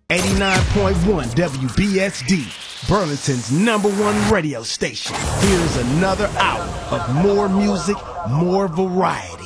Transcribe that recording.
89.1 WBSD, Burlington's #1 radio station. Here's another hour of more music, more variety.